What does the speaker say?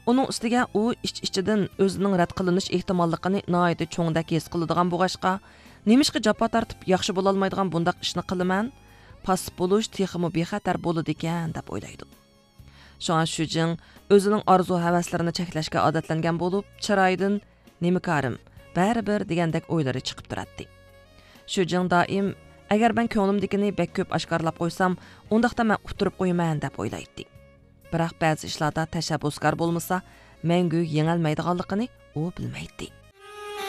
Uning ustiga u ichidan o'zining rad qilinish ehtimolligini nihoyatda cho'ngdak his qiladigan bo'lg'achqa, nemishqa jafo tortib yaxshi bo'la olmaydigan bundaq ishni qilaman, pas bo'lish texmi bexatar bo'ladi ekan deb o'ylaydi. Shunga Shujing o'zining orzu havaslarini cheklashga odatlangan bo'lib, chiroyidan nima korim, baribir degandek o'ylari chiqib turadi. Shujing doim agar men ko'nglimdagini bek ko'p oshkorlab qo'ysam, undaqda men utirib qo'yaman deb o'ylaydi. Biroq ba'zi ishlarda tashabbuskor bo'lmasa, mangu yengilmaydiganligini u bilmaydi.